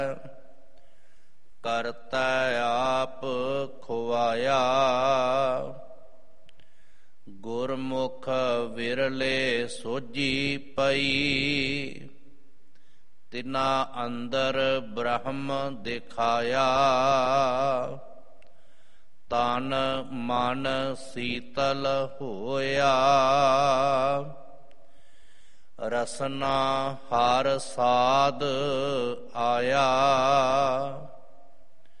ਕਰਤਾ ਆਪ ਖੁਆਇਆ। ਗੁਰਮੁਖ ਵਿਰਲੇ ਸੋਝੀ ਪਈ, ਤਿਨਾ ਅੰਦਰ ਬ੍ਰਹਮ ਦਿਖਾਇਆ। ਤਨ ਮਨ ਸੀਤਲ ਹੋਇਆ, ਰਸਨਾ ਹਰ ਸਾਧ ਆਇਆ।